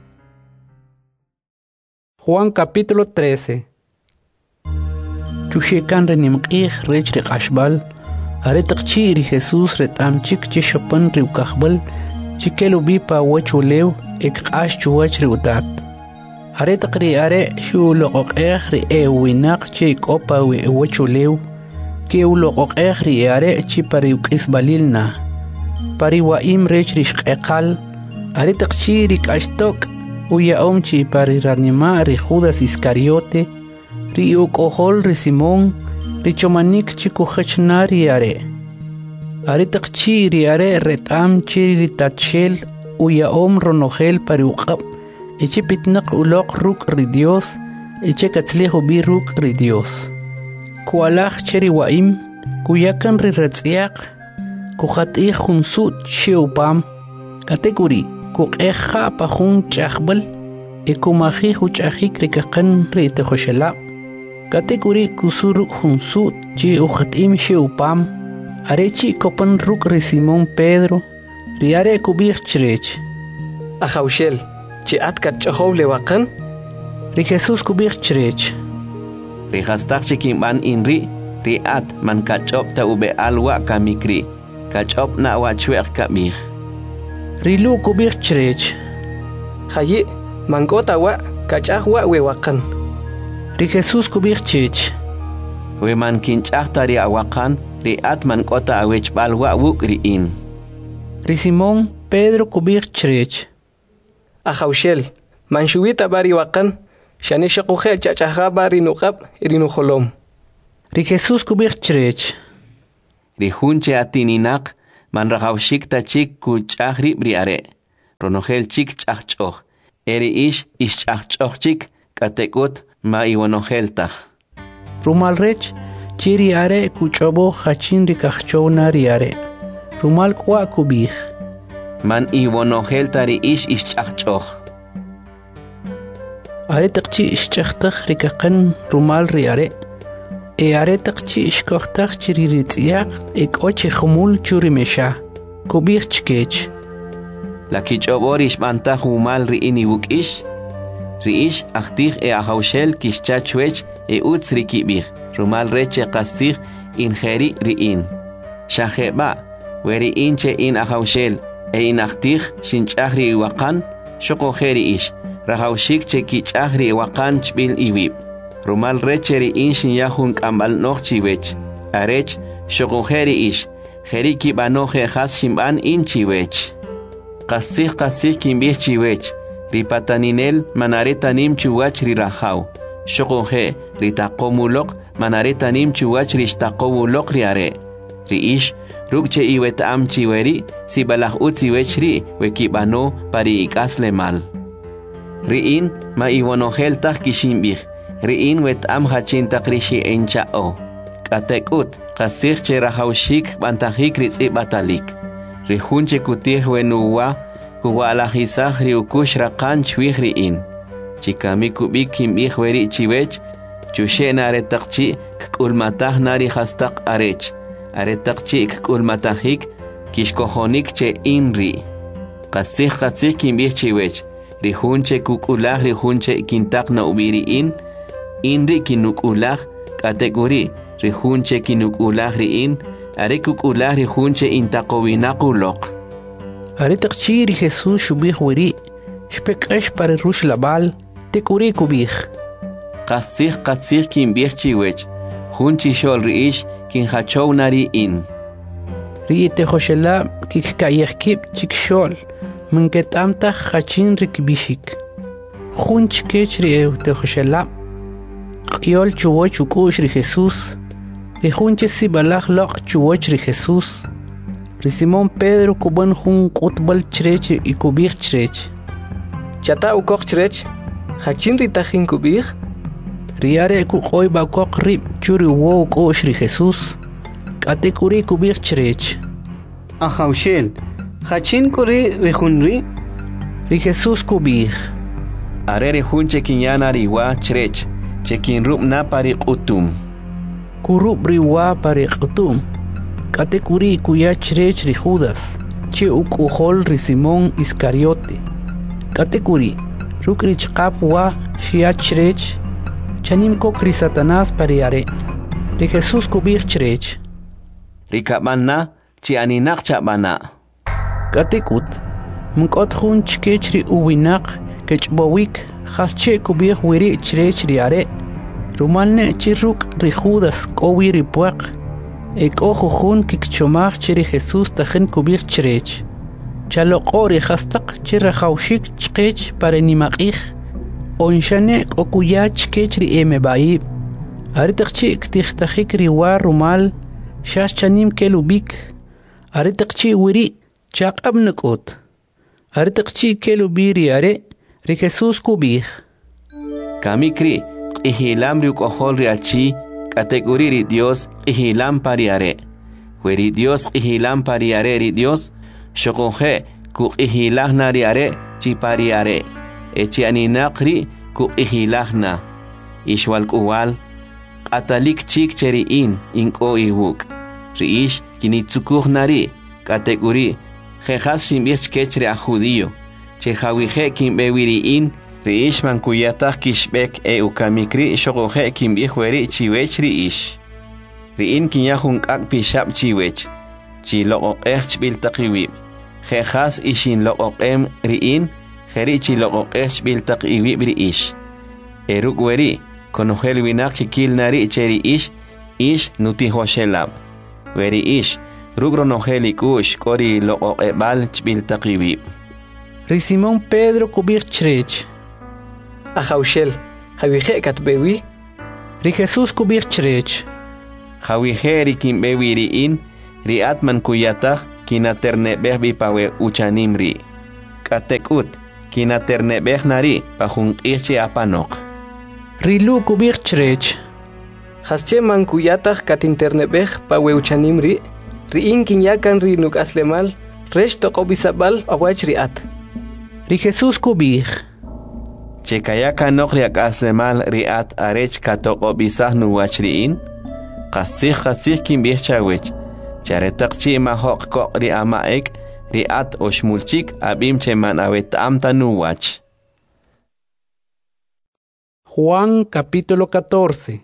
Juan capítulo 13. Chushekan renimqih rech riqashbal aretaqchi ri Jesús retamchik chishapan riukajbal chikelu bipa wachulew ekqash chuwach riutat aretaqri are shuloqoqeh ri ewinaq chikopa we wachulew keuloqoqeh ri are chipariukisbalilna pariwaim rech rishqeqal aretaqchi rikashtok uyaom chipariranima ri Judas Iscariote Rio kohol ri Simón richomanik chikukhachnari are aritaqchi ri are retam chiri ritachel uya om ronogel pariuqab echipitnaq uloq ruk ri Dios echekatzlejo bi ruk ri Dios kualaj cheri waim kuyakan ri retsiaq kukhati khunsut cheupam kategori kuqeja pajun chaqbal ekumaji huchajik rikaqan ri tejoshela kategori kusuru hunsut chi ujatim sheupam arechi kopan ruk ri Simón Pedro riare kubich chrech Ahaushel chi atkat chahow lewaqan ri Jesús kubich chrech ri hastaq chikimban inri ri at man kachop ta ube alwa kamikri kachop na wachweq kamih ri lu kubich chrech hayi mankota wa kachahwa wewaqan ri Jesús kubich chech we man kinchahta ri awakan ri at man kota awech balwa wuk riin ri Simón Pedro kubich chrech Ahaushel man shuwita bari waqan shane shaqokhel chachaha bari nuqab irinuholom ri Jesús kubich chrech Rihunche atininak man rahawshik tachik ku chahri briare. Ronogel chik chachchoch. Eri ish chachchochchik katekut ma iwanogel tach. Rumal rech chiri are ku chobo hachin rikachchow nari are. Rumal kwa kubih. Man iwanogel tari ish chachchoch. Are taqchi chachtakh rikakan rumal riare. Are taqchi ishkochtakh chiri ritziak ek oche khumul churi mesha. Kubih chkech. La kichoborish mantah rumal riini wukish. Riish achtich ahaushel kishchachwech utz rikibih. Rumal reche qasich injeri riin. Shaheba weri inche in ahaushel in achtich shinchahri iwakan shokojeri ish. Rahaushik che kichahri iwakan chbil iwib. Rumal reche riin shinyahun kambal nochchiwech. Arech shokojeri ish. Jeri kibanoje has shimban inchiwech. Qasich kimbih chiwech. Ripataninel manaretanim chuwach rirajaw. Shokoje ritaqomulok manaretanim chuwach rishtaqowulok riare. Riish rukche iwet am chiweri si balah utziwech ri wekibano pari ikasle mal. Riin ma iwanogel tak kishimbih. Riin wet am hachin takrishi enchao. Katekut qasich che rahawshik bantahik ritzi batalik. Rihunche kutih wenuwa kuwalajisaj riukush raqan chwihriin. Chikami kubik kimbih weri chiwech chushen aretaqchi kkulmataj nari hastaq arech. Aretaqchi kkulmatajik kishkojonik che inri. Qasij kimbih chiwech. Rihunche kukulaj rihunche kintak na ubiriin. Inri kinukulaj kategori rihunche kinukulaj riin. Are kukulaj rihunche intaqowinakulok. Are taqchiri Jesús shubih weri. Shpekash para rush labal tekuri kubih. Qasij kimbih chiwech. Hunchi shol riish kin hachow nari in. Riite hoshela kikayekib chikshol. Minket amta hachin rikbishik. Hunch kech te hoshela. Qyol chuwoch ukush ri Jesús. Rihunche si balaj lok chuwoch ri Jesús. Ri Simón Pedro kuban hun qutbal chrech y kubih chrech. Chata ukok chrech. Hachin ritajin kubih. Riare kuqoy bakok rib churi wo ukosh ri Jesús. Katekuri kubih chrech. Ahaushel. Hachin kuri rihunri. Ri Jesús kubih. Are rihunche kinyana riwa chrech. Chekin rub na pari qutum. Kurub riwa pari qutum. Katekuri kuya chrech ri Judas. Che ukuhol ri Simón Iscariote. Katekuri rukri chqap wa shia chrech. Chanim kokri Satanás pariare. Ri Jesús kubih chrech. Rikabanna chi aninak chabana. Katekut mkot hun chkech ri uwinak kechbowik hasche kubih wiri chrech riare. Rumalne chiruk ri Judas kowi ri puak. Ek ojo hun kikchomach chiri Jesús tajen kubih chrech. Chalokori hastaq chirajawshik chkech para nimaqih. Onshane okuya chkech ri emebaib. Aritaqchi ktihtajik riwa rumal shash chanim kelubik. Aritaqchi wiri chaqab nukot. Aritaqchi kelubiri are ri Jesús kubih. Kamikri ihilam ri ukojol ri achi kategori ri Dios ihilam pariare. Weri Dios ihilam pariare ri Dios shokoje ku ihilah nariare chi pariare. Echi aninakri ku ihilahna. Ishwal kuwal atalik chik cheriin inko iwuk. Riish kinitsukuh nari kategori jejas simbich kechre a judío. Che jawije kimbewiriin riish man kuyatah kishbek ukamikri shokoje kimbihweri chiwech riish. Riin kinyahun kak pishab chiwech. Chi loqoqeh chbiltaqiwib. Jejas ishin loqoqem riin jeri chi loqoqeh chbiltaqiwib riish. Eruk weri konojel winak kikil nari cheri ish nutihoshelab. Weri ish rugro nojeli kush kori loqoqebal chbiltaqiwib. Ri Simón Pedro kubih chrech. Ahaushel. Javije katbewi. Ri Jesús kubih chrech. Javije ri kimbewiriin riat man kuyataj kinaternebej bipawe uchanimri. Katekut kinaternebej nari pajunqihchi apanok. Rilu kubik chrech. Hasche man kuyataj katinternebej pawe uchanimri. Riin kinyakan ri nuk aslemal. Resh toqobisabal awach riat. Ri Jesús kubik. Chekayaka nokriak aslemal riat arech katoqobisah nuwach riin. Qasih kimbih chawech. Charetaqchi mahok ko ri amaek riat oshmulchik abim cheman awet amta nuwach. Juan capítulo 14.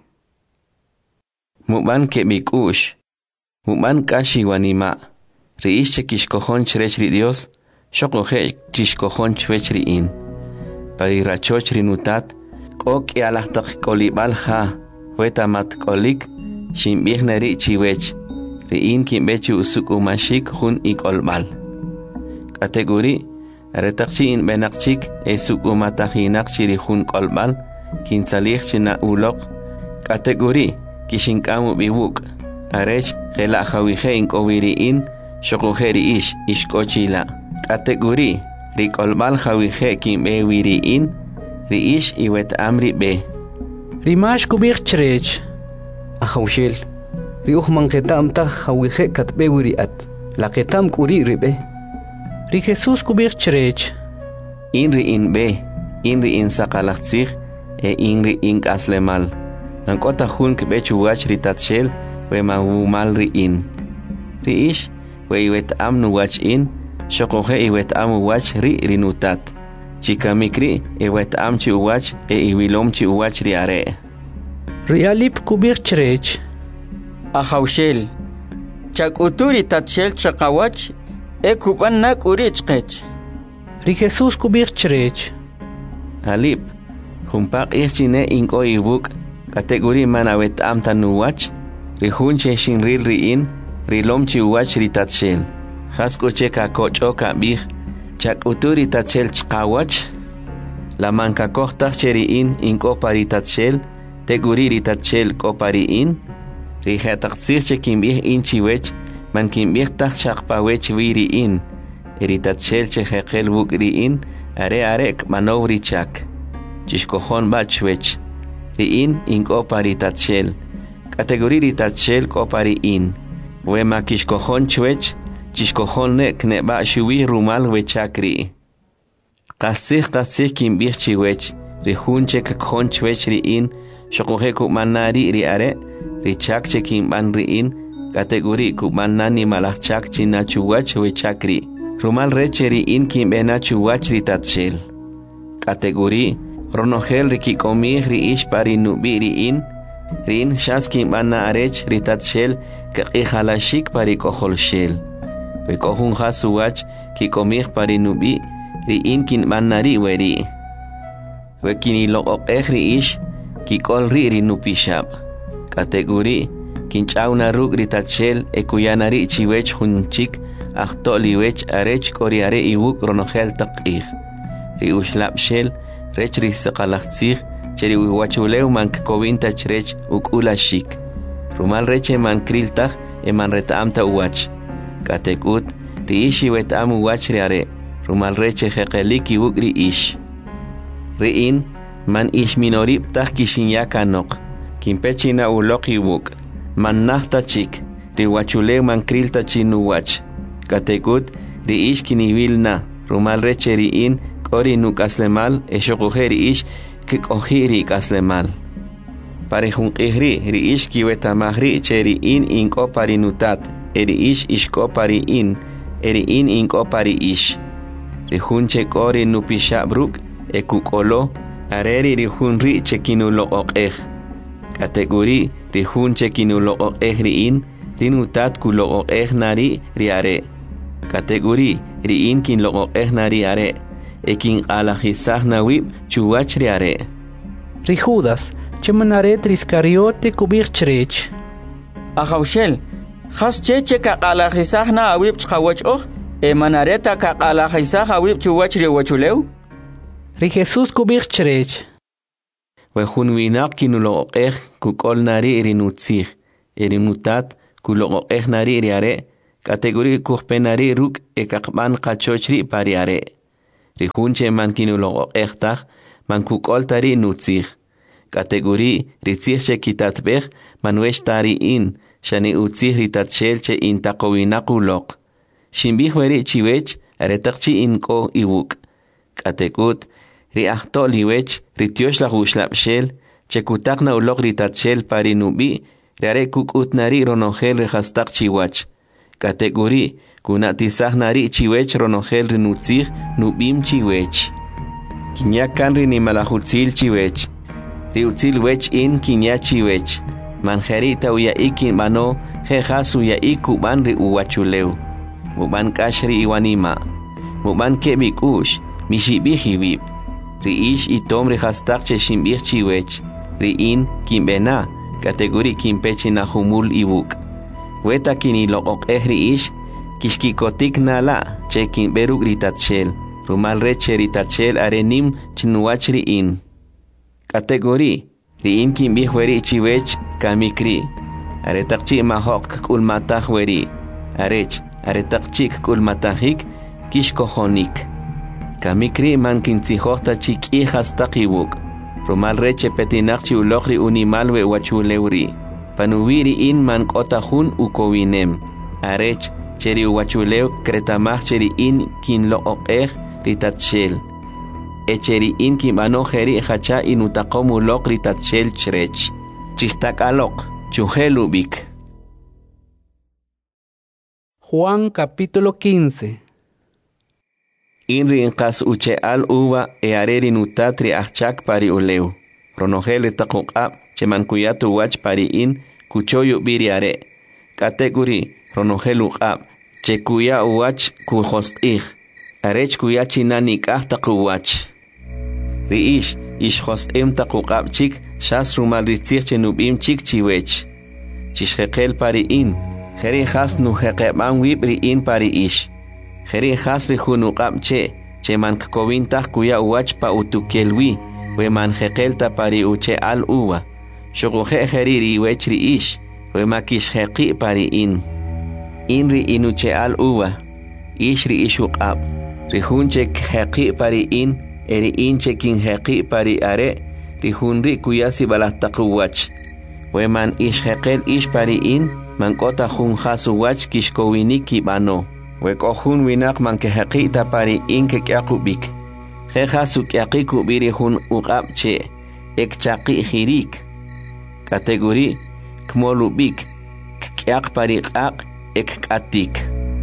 Muban kebikush. Muban kashi wanima. Riish chekishkojon chrech ri Dios. Shokoje chishkojon chwech riin. Parirachoch rinutat. Kok yalahtak kolibal ha. Wetamat kolik. Shimbih nari chiwech. Riin kimbechu usuk umashik hun ikolbal. Kategori retakchi in benakchik esuk umatahinak chiri hun kolbal kinsalih china ulok. Kategori kishinkamu biwuk arech gela hawije in kowiriin shokojeri ish ishkochila. Kategori rikolbal hawije kimbe wiriin riish iwet amri be. Rimash kubik chrech. Ahawshel riuh manqetam ta hawije katbe wiriat laqetam kuri ribe. Ri Jesús kubik chrech. Inri in be, inri in sakalachtzig, inri in kaslemal. Nankota hun kbechu wach ritatshel, we mahumal ri in. Ri ish, we iwet am nu wach in, shokoje iwet am wach ri rinutat. Chika mikri, iwet am chi wach, iwilom chi wach ri are. Ri alip kubik chrech. Ahawshel. Chakuturi tatshel chakawach. Ekuban nak urichqech. Ri Jesús kubik chrech. Alip, humpak ichine inko ibuk, kategori manawet amta nuwach, rihunche shinril riin, rilomchi wach ritatshel. Haskoche kakocho kabih, chak uturi tatshel chkawach, la manka kohtach cheriin inko paritatshel, teguri ritatshel kopariin, rihetaktsirche kimbih inchiwech, man kimbih tak chakpawech wiriin, eritatshel chejekel bukriin, are manovri chak. Chishkojon bachwech. Riin inko paritatshel. Kategori ritatshel kopariin. Wema kishkojon chwech, chishkojon nek neba shuwi rumal wechakri. Kasih kimbih chiwech, rihunche kakjon chwech riin, shokoje kumanari riare, richak chekimban riin, kategori kumanani malachak chinachuwach wechakri. Rumal recheri in kimbena chuwach ritatshel. Kategori ronogel rikikomih riish pari nubiri in, rin shas kimbana arech ritatshel kakihalashik pari koholshel. Wekohun hasuwach kikomih pari nubi riin kinbanari weri. Wekinilok riish kikol rinupishab. Kategori kinchauna rug ritatshel ekuyanari chiwech hunchik achtoliwech arech koriare iwuk ronogel takih. Riushlap shel rech risaqalachtzig cheri wiwachulew mankkovinta chrech ukulashik. Rumal reche mankriltag eman retaamta uwach. Katekut riishi wetam uwach riare. Rumal reche jeqelik iwuk riish. Riin man ish minorib tag kishinyakanok. Kimpechina ulok iwuk. Man nahta chik. Riwachulew mankrilta chinuwach. Katekut riish kinivilna. Rumal reche riin kori nukaslemal eshokoje riish kikohiri kaslemal. Parejunqihri riish kiwetamahri cheriin inko parinutat. Eriish ishko pariin. Eriin inko pariish. Rihunche kori nupishabruk ekukolo. Areri rihunri chekinulo okej. Kategori rihunche kinulo okej riin. Rinutat kulo okej nari riare. Kategori riin kinlo okej nari are. Ekin alajisah nawib chuwach riare. Ri Judas, chemanaret riscariote kubik chrech. Ahawshel, has cheche kakalajisah na awib chkawach emanareta kakalajisah awib chuwach riwachulew. Ri Jesús kubik chrech. Wehun winak kinulo okej kukol nari erinutzig. Erinutat kuloqoqej nari riare kategori kuqpenari ruk ekaqban qachochri pariare rihunche man kinuloqoqej taj man kukoltari nutzij kategori ritzijche kitatbej manwesh tari in shani utzij ritatchelche intaqowinaquloq shimbij weri chiwech aretaqchi inko iwuk katekut riahtol liwech ritiosh la gushlapshel chekutaqna uloq ritatchel pari nubi riare kukutnari ronogel rehastaq chiwach kategori kunatisaj nari chiwech ronogel rinutzij nubim chiwech kinyakan rinimalajutzil chiwech riutzil wech in kinya chiwech manjerita uyaikin mano jejas uyaiku ri uwachuleu muban kashri iwanima muban kebikush mishibihibib riish itom rehastaq cheshimbih chiwech riin kimbena kategori kimpechina humul ibuk weta kiniloqoqej riish kishkikotik nala che kimberuk ritatchel rumal reche ritatchel arenim chinuach riin kategori riin kimbih weri chiwech kamikri aretaqchi mahok kulmataj weri arech aretaqchi kulmatajik kishkojonik kamikri man kintzijojta chik'i hastaq ibuk rumal reche petinaqchi uloqri unimalwe wachuleuri panuwiri in man k'otajun ukowinem arech cheri uwachulew kretamaj cheri in kinloqoqej ritatchel echeri in kimbano jeri hacha inutaqom uloq ritatchel chrech chistakaloq chujelubik. Juan capítulo 15. Inri inqas uche al uva e areri nutatri achak pari uleu. Ronogele taquqab chemankuyatu wach pari in kuchoyu biri are. Kategori ronogelu qab chekuya uwach kuhostih. Arech kuya chinani kahtaku wach. Riish ish hostem taquqab chik shas rumal ritzich chenubim chik chiwech. Chishhekel pari in. Jeri has nu heqeban wibri in pari ish. Jeri hasri junuqab che man kovintaq kuya uwach pa utukelwi we man jeqelta pari uche al uwa shoqoje jeriri wechri ish we makish jeqi pari inri inuche al uwa ishri ishuqab rihunche jeqi pari eri inche kin jeqi pari are rihunri kuyasi balastaqwach we man ish jeqel ish pari man kota jun hasu wach kishkowiniki bano Wekojun winak man kehaqita pari inke kyaqubik. Jejasu kyaqiku biri jun uqabche ekchaqi hirik. Kategori kmolubik kyaq pari qaq ekkatik.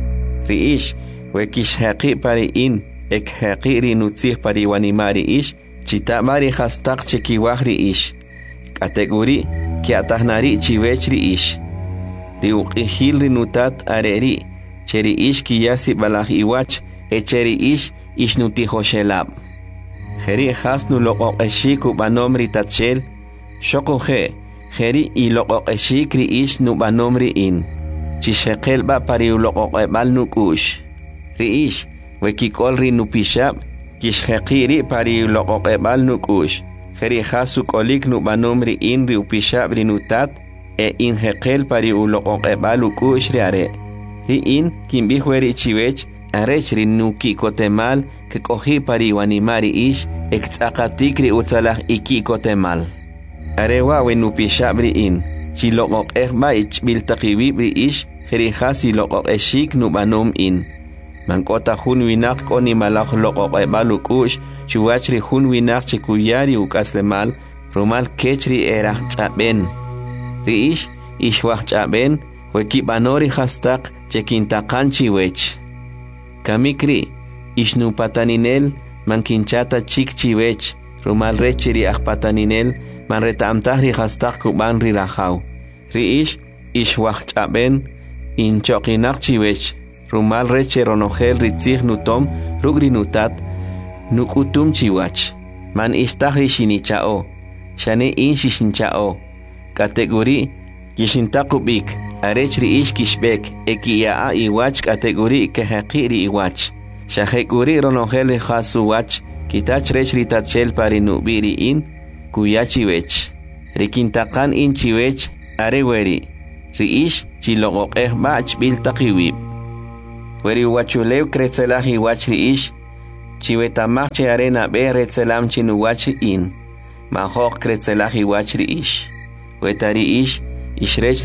Riish wekish haqi pari in ekhaqi rinutzih pari wanimari ish chitamari hastaq chekiwahri ish. Kategori kiatahnari chiwechri ish. Riuqihil rinutat areri. Cheri ish kiyasi balaj iwach echeri ish ishnutijoshelab. Jeri hasnu loqoqeshiku banomri tatchel shokoje jeri y loqoqeshikri ish nu banomri in. Chishekel ba pari loqoqebal nukush. Ri ish wekikolri nupishab kishheqiri pari loqoqebal nukush. Jeri hasu kolik nu banomri in ri upishab rinutat e inhekel pari loqoqebal ukush riare. Riin kimbihweri chiwech arech rinuki kotemal que cogi pari wanimari ish ektzakatikri utsalah iki kotemal. Arewa wenupishab riin chiloqoq ba ich biltaqibibri ish jerihasi loqoq eshik nubanum in. Mankota hun winak koni malak loqoq balukush chuachri hun winak chikuyari ukaslemal rumal kechri erach chaben. Riish ishwach chaben wekibanori hastaq chekintakan chiwech. Kamikri ishnupataninel mankinchata chik chiwech rumal rechiri ajpataninel man retamtahri hastaq kuban rirajaw. Riish ishwach chaben inchoqinak chiwech rumal reche ronogel ritzig nutom rugrinutat nukutum chiwach. Man istahri shinichao shane in shishinchao. Kategori kishintakubik arechri ish kishbek ekiyaa iwach kategori kehaqiri iwach shahekuri ronogel khasu wach kitach rechri tatchel pari nubiri in kuyachiwech rikintakan in chiwech areweri riish chiloqoqej bach bil taqiwib weri wachulew kretzelaj iwach riish chiwetamaj che arena be retzelam chinuwach in majok kretzelaj iwach riish weta riish ishrech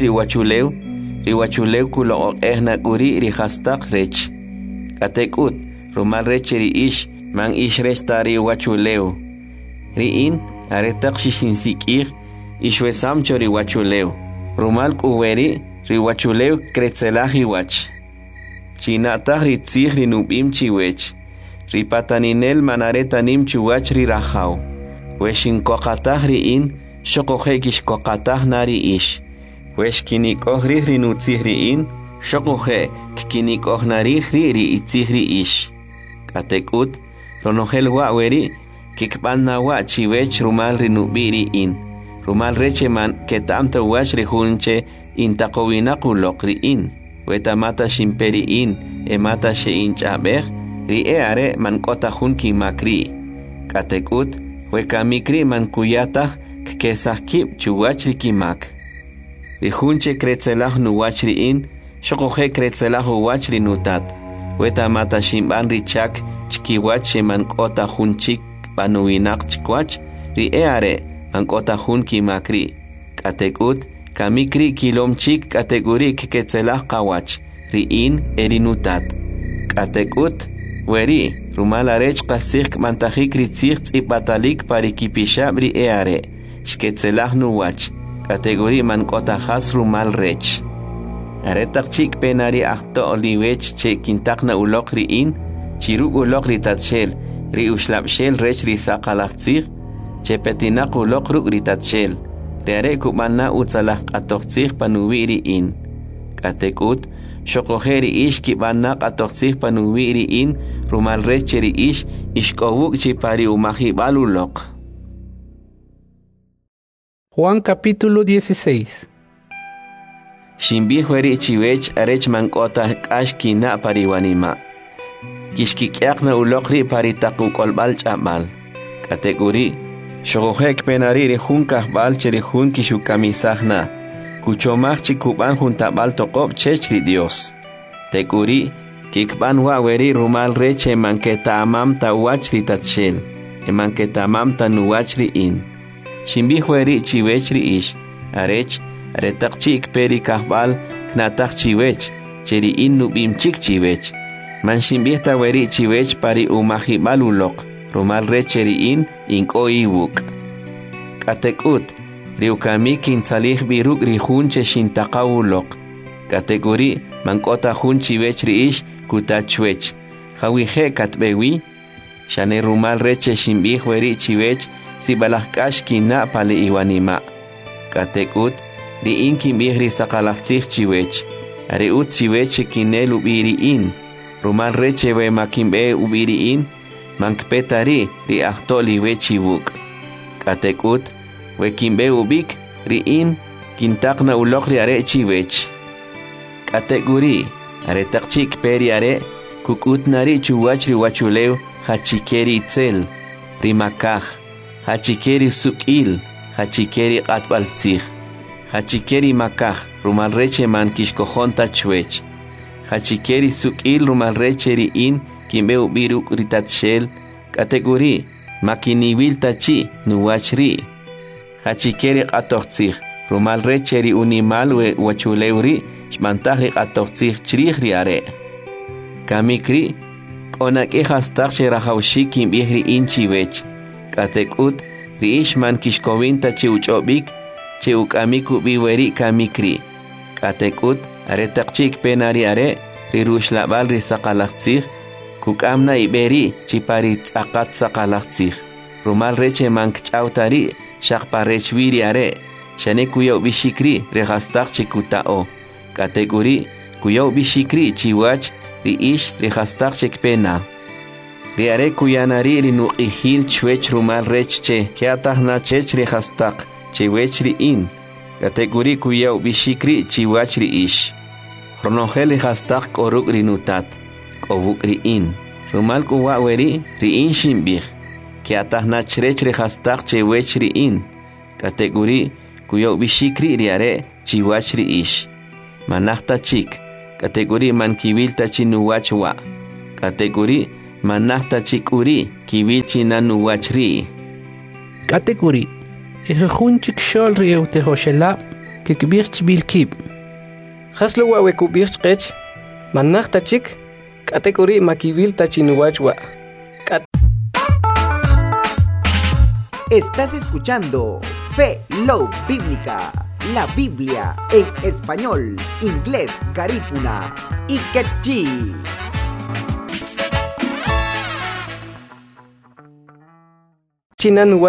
riwachulew kuloqoqej nakuri rihastaq rech katekut rumal rech riish man ishrech tari wachulew riin aretaq shishinsikij ishwesam chori wachulew rumal kuweri riwachulew kretzelaj iwach chinataj ritzij rinubim chiwech ripataninel manaretanim chuwach rirajaw weshinkoqataj riin xoqoje kixkoqataj nari ish weshkinikoj rij rinutzij riin xoqoje kkinikoj narij riitzij riish katekut ronojel waweri kikb'an nawa chiwech rumal rinubi riin rumal reche man ketamta wach rihunche intaqowinaq uloq riin wetamata shimperiin emata shein ch'abej ri'e are man k'otajun kimakri katekut wekamikri man kuyataj kkesaj kib' chuwach rikimak rihunche kretzelaj nuwach riin xoqoje kretzelaj uwach rinutat wetamata shimb'an richak chkiwach sheman k'otajun chik banuwinaq chikwach ri'e are man k'otajun kimakri katekut kamikri kilom chik kategori keketzelaj qawach riin erinutat katekut weri rumal arech qasij mantajik ritzij tz'ib'atalik parikipixab ri'e are xketzelaj nuwach kategori man k'otajas rumal rech aretaq chik penari ajto' liwech che kintaqna uloq riin chiruk uloq ritatxel riuxlab'xel rech risaqalajtzij che petinaq uloq ruk' ritatxel riare kub'ana utzalaj q'atojtzij panuwi riin katekut xoqoje riix kib'ana q'atojtzij panuwi riin rumal rech che riix ixk'owuk chipari umajib'al uloq. Juan capítulo 16. Shimbij weri chiwech arech mank'ota k'ax kina pariwanima kixkik'yaqna uloq ri paritaquk'olb'al ch'ab'al katekuri xoqojek penari rijun kajb'al che rijun kixukamisajna kuchomaj chikub'an juntab'al toqob' chech ri Dios tekuri kikb'an wa'weri rumal reche manketa'amam tawach ritatxel emanketamam tanuwach riin shimbij weri chiwech riix arech aretaq chik peri kajb'al knataj chiwech che riin nub'im chik chiwech man shimbij taweri chiwech pari umajib'al uloq rumal reche riin ink'o iwuk katekut riukami kintzalij biruk rijun che xintaqaw uloq kategori mank'otajun chiwech riix kutachwech jawije katb'ewi xane rumal reche shimbij weri chiwech sib'alaj k'ax kina pali iwanima katekut riin kinb'ij risaqalajtzij chiwech are ut chiwech che kinel ub'i riin rumal reche we makinb'e ub'i riin mankpetari ri ajto' liwech iwuk katekut we kinb'e ub'ik riin kintaqna uloq ri are chiwech kategori aretaq chik peri are kuk'utnari chuwach riwachulew hachikeri itzel rimakaj hachikeri suk'il hachikeri q'atb'altzij hachikeri makaj rumal reche man kixkojon tachwech hachikeri suk'il rumal reche riin kinb'e ub'i ruk' ritatxel kategori makiniwil tachi nuwach ri hachikeri q'atojtzij rumal reche ri unimal we wachulew ri xb'antaj ri q'atojtzij chrij ri are kamikri k'onak'ej hastaq che rajawxik kinb'ij riin chiwech katekut riix man kixkowin tachi uch'ob'ik che uk'amik ub'i weri kamikri katekut aretaq chik penari are riruxlab'al risaqalajtzij kuk'amna ib'eri chipari tz'aqat saqalajtzij rumal reche man kch'awtari xaq parech wiri are xane kuyaw b'ixikri rejastaq chikuta'o kategori kuyaw b'ixikri chiwach riix rejastaq chikpena ri are kuyanari rinuq'ijil chwech rumal rech che keatajna chech rejastaq chewech riin kategori kuyaw b'ixikri chiwach riix ronojel rejastaq k'oruk' rinutat k'owuk' riin rumal kuwa'weri riin shimbij keatajna chrech rejastaq chewech riin kategori kuyaw b'ixikri ri are chiwach riix manahta chik kategori man kibil tachinuwachwa kategori manahta chikuri kibil chinanuwachri kategori ejunchik shol rieu te hoshela que kibirch bilkib haslo wa kubirch qech manahta chik kategori makibil tachinuwachwa. Estás escuchando Fe Love Bíblica, la Biblia en español, inglés, garífuna y quechí. Chinan